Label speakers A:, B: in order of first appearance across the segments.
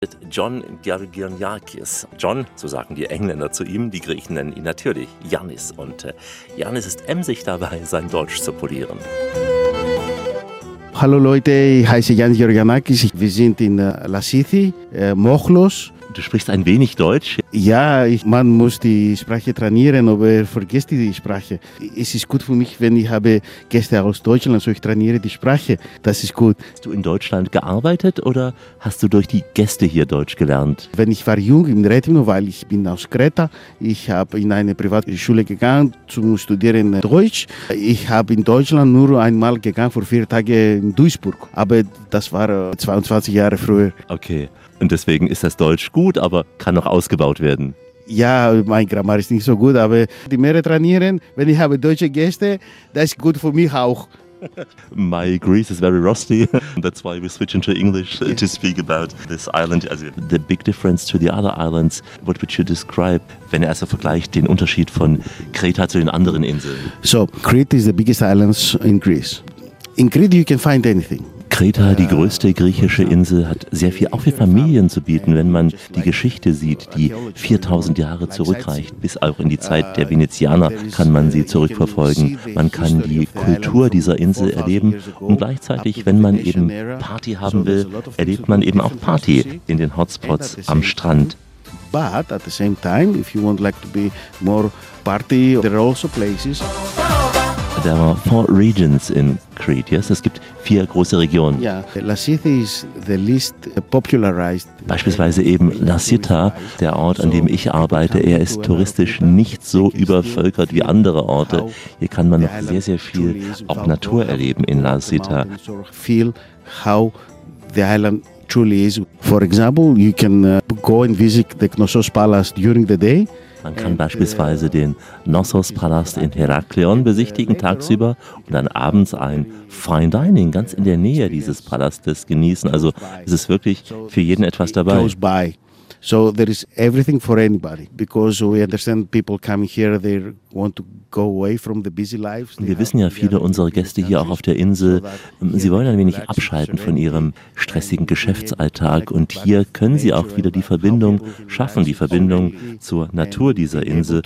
A: John Georgianakis. John, so sagen die Engländer zu ihm, die Griechen nennen ihn natürlich Yannis. Und Yannis ist emsig dabei, sein Deutsch zu polieren.
B: Hallo Leute, ich heiße Yannis Georgianakis. Wir sind in Lassithi, Mochlos.
A: Du sprichst ein wenig Deutsch?
B: Ja, man muss die Sprache trainieren, aber vergesst die Sprache. Es ist gut für mich, wenn ich habe Gäste aus Deutschland, so ich trainiere die Sprache. Das ist gut.
A: Hast du in Deutschland gearbeitet oder hast du durch die Gäste hier Deutsch gelernt?
B: Wenn ich war jung in Rethymno, weil ich bin aus Kreta, ich habe in eine Privatschule gegangen zum Studieren Deutsch. Ich habe in Deutschland nur einmal gegangen, für 4 Tage in Duisburg. Aber das war 22 Jahre früher.
A: Okay. Und deswegen ist das Deutsch gut, aber kann noch ausgebaut werden.
B: Ja, mein Grammar ist nicht so gut, aber die mehr trainieren, wenn ich habe deutsche Gäste, das ist gut für mich auch.
A: My Greece is very rusty. That's why we switch into English to speak about this island. Also the big difference to the other islands, what would you describe, wenn er also vergleicht den Unterschied von Kreta zu den anderen Inseln?
B: So, Crete is the biggest island in Greece. In Crete you can find anything.
A: Kreta, die größte griechische Insel, hat sehr viel auch für Familien zu bieten, wenn man die Geschichte sieht, die 4000 Jahre zurückreicht. Bis auch in die Zeit der Venezianer kann man sie zurückverfolgen. Man kann die Kultur dieser Insel erleben und gleichzeitig, wenn man eben Party haben will, erlebt man eben auch Party in den Hotspots am Strand.
B: But at the same time, if you want like to be more party, there are also places.
A: There are 4 regions in Crete, yes? Es gibt 4 große Regionen.
B: Yeah, Lassithi is the least popularized.
A: Beispielsweise eben Lassitha, der Ort, an dem ich arbeite. Er ist touristisch nicht so übervölkert wie andere Orte. Hier kann man noch sehr, sehr viel auch Natur erleben in Lassitha.
B: Feel how the island truly is. For example, you can go and visit the Knossos Palace during the day.
A: Man kann beispielsweise den Knossos-Palast in Heraklion besichtigen tagsüber und dann abends ein Fine Dining ganz in der Nähe dieses Palastes genießen. Also es ist wirklich für jeden etwas dabei.
B: So there is everything for anybody, because we understand people coming here, they want to go away from the busy lives.
A: Wir wissen ja, viele unserer Gäste hier auch auf der Insel, sie wollen ein wenig abschalten von ihrem stressigen Geschäftsalltag und hier können sie auch wieder die Verbindung schaffen, die Verbindung zur Natur dieser Insel.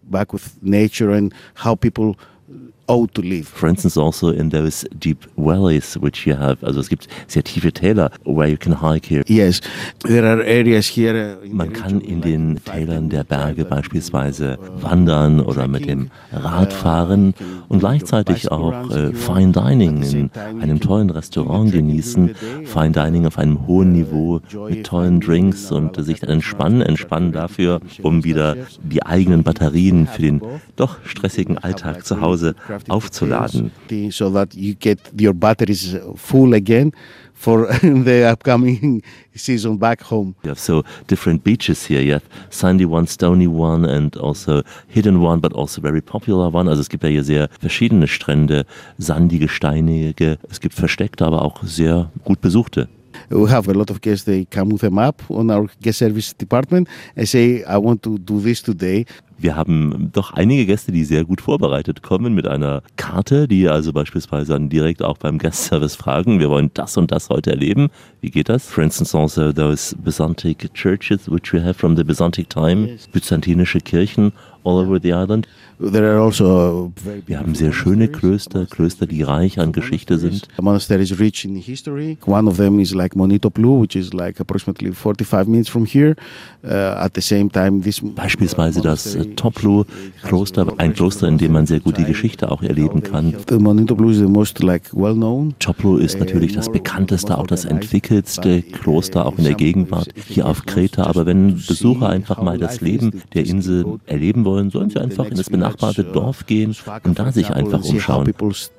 B: To live.
A: For instance, also in those deep valleys which you have, also es gibt sehr tiefe Täler, where you can hike here.
B: Yes, there are areas here.
A: Man kann in den Tälern der Berge beispielsweise wandern oder mit dem Rad fahren und gleichzeitig auch Fine Dining in einem tollen Restaurant genießen. Fine Dining auf einem hohen Niveau mit tollen Drinks und sich dann entspannen dafür, um wieder die eigenen Batterien für den doch stressigen Alltag zu Hause aufzuladen.
B: So that you get your batteries full again for the upcoming season back home.
A: You have so different beaches here. You have sandy one, stony one and also hidden one, but also very popular one. Also es gibt ja hier sehr verschiedene Strände, sandige, steinige. Es gibt versteckte, aber auch sehr gut besuchte.
B: We have a lot of guests, they come with a map on our guest service department and say, I want to do this today.
A: Wir haben doch einige Gäste, die sehr gut vorbereitet kommen mit einer Karte, die also beispielsweise dann direkt auch beim Guest Service fragen, wir wollen das und das heute erleben. Wie geht das? For instance also those Byzantic churches which we have from the Byzantic time, byzantinische Kirchen all over the island.
B: There are also
A: wir haben sehr schöne Klöster, die reich an Geschichte sind.
B: The monastery is rich in history. One of them is like Monitoplu, which is like approximately 45 minutes from here. At the same time, this
A: beispielsweise das Toplu-Kloster, ein Kloster, in dem man sehr gut die Geschichte auch erleben kann.
B: Monitoplu is the most like well known.
A: Toplu ist natürlich das bekannteste, auch das entwickelste Kloster auch in der Gegenwart hier auf Kreta. Aber wenn Besucher einfach mal das Leben der Insel erleben wollen, sollen sie einfach in das benachbarte Dorf gehen und da sich einfach umschauen.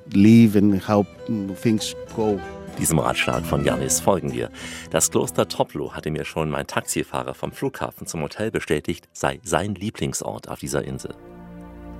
A: Diesem Ratschlag von Yannis folgen wir. Das Kloster Toplu hatte mir schon mein Taxifahrer vom Flughafen zum Hotel bestätigt, sei sein Lieblingsort auf dieser Insel.